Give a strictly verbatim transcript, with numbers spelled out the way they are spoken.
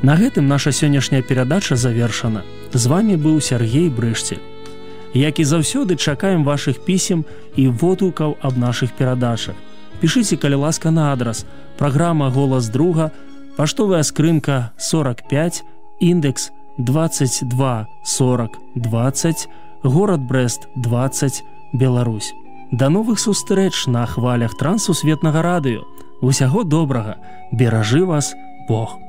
На гэтым наша сённяшняя перадача завершана. З вами быў Сергей Брышцель. Як і заўсёды, чакаем вашых пісем і водгукаў аб нашых перадачах. Пішыце, калі ласка, на адрас праграма «Голас друга», паштовая скрынка сорок пять, індекс двадцать два сорок двадцать, горад Брест двадцать, Беларусь. Да новых сустрэч на хвалях Трансусветнага радыё. Усяго добрага, беражы вас Бог.